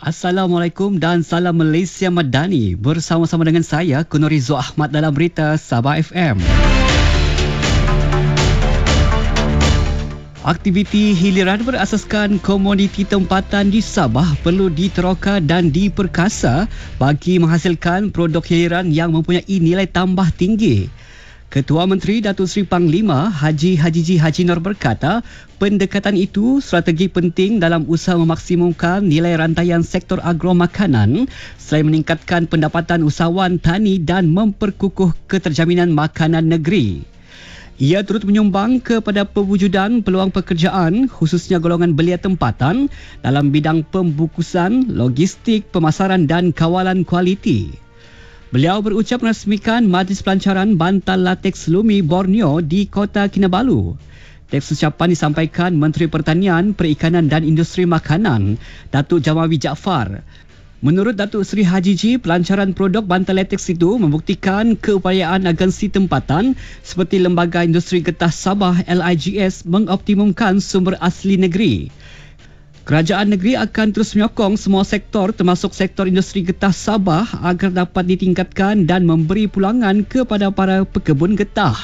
Assalamualaikum dan salam Malaysia Madani. Bersama-sama dengan saya, Kunorizo Ahmad dalam berita Sabah FM. Aktiviti hiliran berasaskan komoditi tempatan di Sabah perlu diteroka dan diperkasa bagi menghasilkan produk hiliran yang mempunyai nilai tambah tinggi. Ketua Menteri Datuk Seri Panglima Haji Haji Nur berkata, pendekatan itu strategi penting dalam usaha memaksimumkan nilai rantaian sektor agromakanan selain meningkatkan pendapatan usahawan tani dan memperkukuh keterjaminan makanan negeri. Ia turut menyumbang kepada pewujudan peluang pekerjaan khususnya golongan belia tempatan dalam bidang pembukusan, logistik, pemasaran dan kawalan kualiti. Beliau berucap merasmikan Majlis Pelancaran Bantal Latex Lumi Borneo di Kota Kinabalu. Teks ucapan disampaikan Menteri Pertanian, Perikanan dan Industri Makanan, Datuk Jamawi Jaafar. Menurut Datuk Seri Haji Ji, pelancaran produk bantal latex itu membuktikan keupayaan agensi tempatan seperti Lembaga Industri Getah Sabah LIGS mengoptimumkan sumber asli negeri. Kerajaan negeri akan terus menyokong semua sektor termasuk sektor industri getah Sabah agar dapat ditingkatkan dan memberi pulangan kepada para pekebun getah.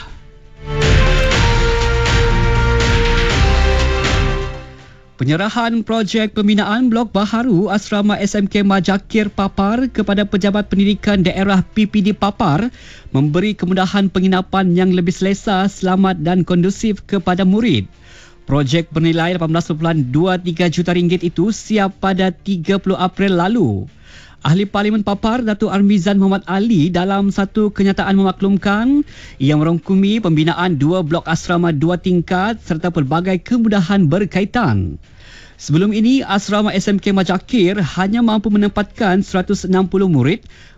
Penyerahan projek pembinaan blok baharu Asrama SMK Majakir Papar kepada Pejabat Pendidikan Daerah PPD Papar memberi kemudahan penginapan yang lebih selesa, selamat dan kondusif kepada murid. Projek bernilai 18.23 juta ringgit itu siap pada 30 April lalu. Ahli Parlimen Papar Datuk Armizan Muhammad Ali dalam satu kenyataan memaklumkan ia merangkumi pembinaan 2 blok asrama 2 tingkat serta pelbagai kemudahan berkaitan. Sebelum ini, Asrama SMK Majakir hanya mampu menempatkan 160 murid